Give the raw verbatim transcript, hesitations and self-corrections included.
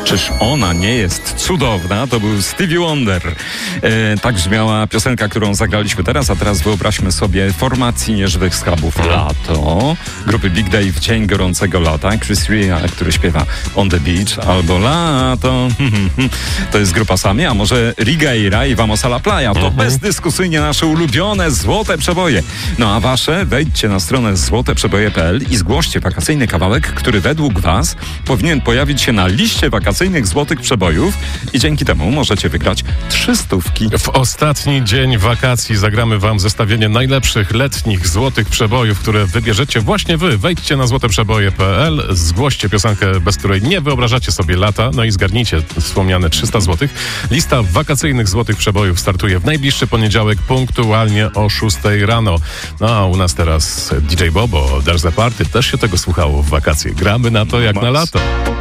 Czyż ona nie jest cudowna? To był Stevie Wonder. E, tak brzmiała piosenka, którą zagraliśmy teraz, a teraz wyobraźmy sobie formacji Nieżywych Schabów. Lato, grupy Big Dave, Dzień Gorącego Lata, Chris Rea, który śpiewa On the Beach, albo Lato. To jest grupa Sami, a może Rigaira i Vamos a la Playa. To mhm. bezdyskusyjnie nasze ulubione Złote Przeboje. No a wasze? Wejdźcie na stronę złote przeboje kropka p l i zgłoście wakacyjny kawałek, który według was powinien pojawić się na liście wakacyjnych Złotych Przebojów i dzięki temu możecie wygrać trzy stówki. W ostatni dzień wakacji zagramy wam zestawienie najlepszych letnich Złotych Przebojów, które wybierzecie właśnie wy. Wejdźcie na złote przeboje kropka p l, zgłoście piosenkę, bez której nie wyobrażacie sobie lata, no i zgarnijcie wspomniane trzysta złotych. Lista wakacyjnych Złotych Przebojów startuje w najbliższy poniedziałek punktualnie o szóstej rano. No a u nas teraz D J Bobo, There's a Party, też się tego słuchało w wakacje. Gramy na to jak na lato.